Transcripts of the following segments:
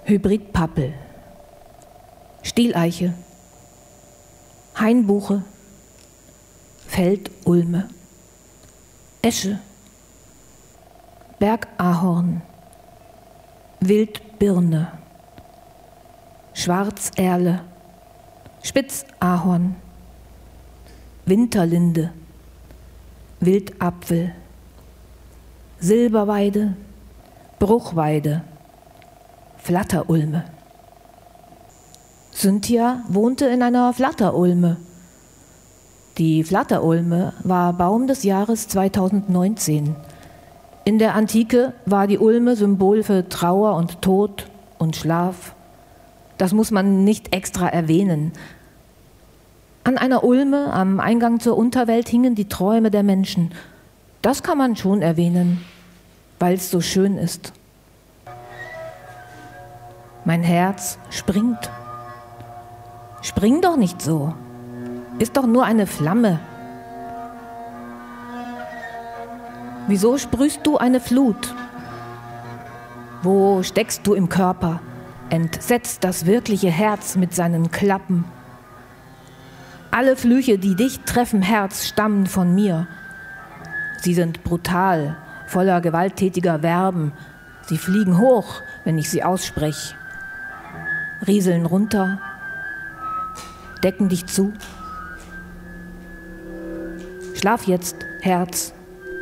Hybrid-Pappel, Stieleiche, Hainbuche, Feldulme, Esche, Bergahorn, Wildbirne, Schwarzerle, Spitzahorn, Winterlinde, Wildapfel, Silberweide, Bruchweide, Flatterulme. Cynthia wohnte in einer Flatterulme. Die Flatterulme war Baum des Jahres 2019. In der Antike war die Ulme Symbol für Trauer und Tod und Schlaf. Das muss man nicht extra erwähnen. An einer Ulme am Eingang zur Unterwelt hingen die Träume der Menschen. Das kann man schon erwähnen, weil es so schön ist. Mein Herz springt. Spring doch nicht so. Ist doch nur eine Flamme. Wieso sprühst du eine Flut? Wo steckst du im Körper? Entsetzt das wirkliche Herz mit seinen Klappen. Alle Flüche, die dich treffen, Herz, stammen von mir. Sie sind brutal, voller gewalttätiger Verben. Sie fliegen hoch, wenn ich sie ausspreche. Rieseln runter, decken dich zu. Schlaf jetzt, Herz.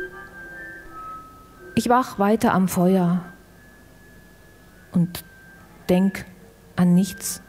Ich wach weiter am Feuer und denk an nichts.